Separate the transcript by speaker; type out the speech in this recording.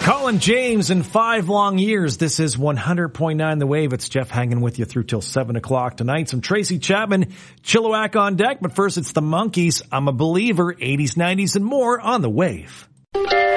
Speaker 1: Colin James in 5 long years. This is 100.9 The Wave. It's Jeff hanging with you through till 7 o'clock tonight. Some Tracy Chapman, Chilliwack on deck. But first, it's the Monkees. I'm a Believer, 80s, 90s, and more on The Wave.